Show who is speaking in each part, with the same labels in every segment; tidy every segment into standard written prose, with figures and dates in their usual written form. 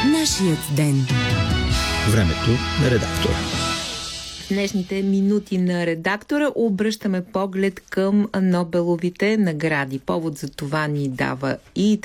Speaker 1: Нашият ден.
Speaker 2: Времето на редактора.
Speaker 3: В днешните минути на редактора обръщаме поглед към Нобеловите награди. Повод за това ни дава и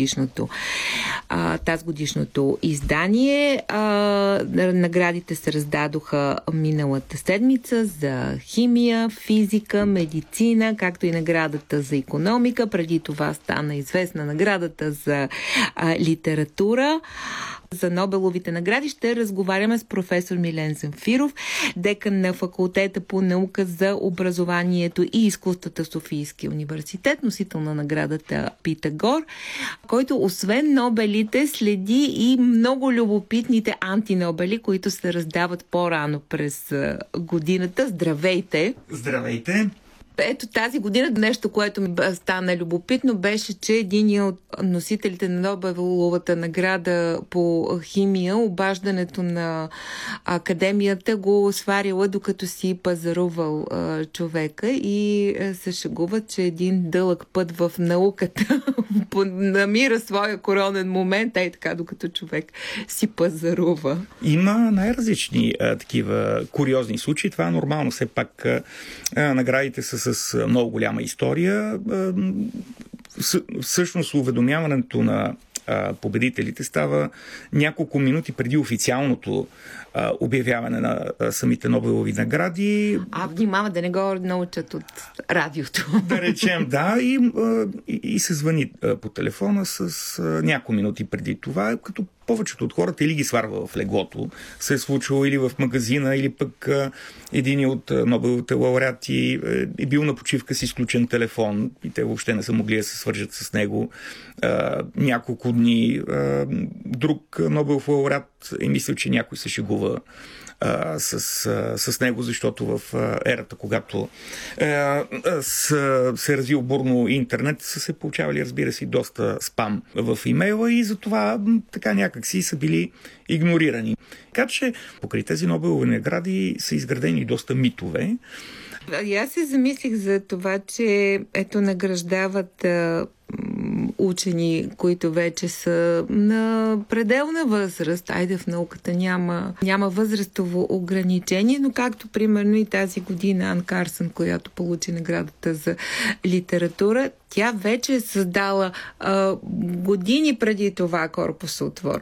Speaker 3: тазгодишното издание. Наградите се раздадоха миналата седмица за химия, физика, медицина, както и наградата за икономика. Преди това стана известна наградата за литература. За Нобеловите награди ще разговаряме с професор Милен Замфиров, декан на факултета по наука за образованието и изкуствата в Софийския университет, носител на наградата Питагор, който освен Нобелите следи и много любопитните антинобели, които се раздават по-рано през годината. Здравейте!
Speaker 2: Здравейте!
Speaker 3: Ето тази година нещо, което ми стана любопитно, беше, че един от носителите на Нобеловата награда по химия, обаждането на академията го сварила, докато си пазарувал човека и се шегува, че един дълъг път в науката намира своя коронен момент, така докато човек си пазарува.
Speaker 2: Има най-различни такива куриозни случаи. Това е нормално. Все пак наградите са с много голяма история. Всъщност уведомяването на победителите става няколко минути преди официалното обявяване на самите Нобелови награди.
Speaker 3: Внимава да не го научат от радиото.
Speaker 2: Да речем, да, и се звъни по телефона с няколко минути преди това, като повечето от хората или ги сварва в леглото, се е случило или в магазина, или пък един от Нобеловите лауреати е бил на почивка с изключен телефон и те въобще не са могли да се свържат с него няколко дни. Друг Нобелов лауреат е мислил, че някой се шегува с него, защото в ерата, когато се развил бурно интернет, са се получавали, разбира се, доста спам в имейла и затова така някакси са били игнорирани. Така че покрай тези Нобелови награди са изградени доста митове.
Speaker 3: И аз се замислих за това, че награждават учени, които вече са на пределна възраст. В науката няма възрастово ограничение, но както примерно и тази година Ан Карсън, която получи наградата за литература, тя вече е създала години преди това корпусотвор.